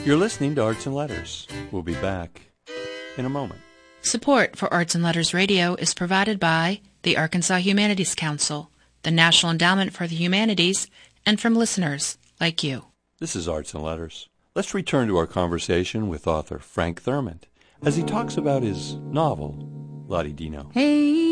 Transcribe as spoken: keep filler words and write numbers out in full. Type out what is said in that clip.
You're listening to Arts and Letters. We'll be back in a moment. Support for Arts and Letters Radio is provided by the Arkansas Humanities Council, the National Endowment for the Humanities, and from listeners like you. This is Arts and Letters. Let's return to our conversation with author Frank Thurmond as he talks about his novel, Lottie Dino. Hey.